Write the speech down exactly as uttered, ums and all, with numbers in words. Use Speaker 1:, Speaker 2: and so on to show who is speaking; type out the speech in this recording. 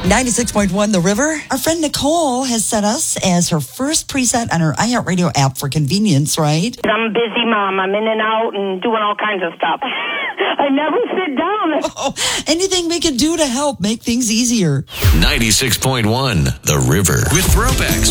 Speaker 1: ninety-six point one The River. Our friend Nicole has set us as her first preset on her iHeartRadio app for convenience, right?
Speaker 2: I'm a busy mom. I'm in and out and doing all kinds of stuff. I never sit down.
Speaker 1: Oh, anything we can do to help make things easier.
Speaker 3: ninety-six point one The River. With throwbacks